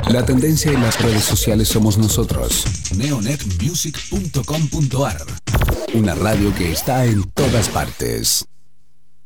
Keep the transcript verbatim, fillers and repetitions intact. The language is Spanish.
La tendencia en las redes sociales somos nosotros. neonet music punto com punto ar. Una radio que está en todas partes.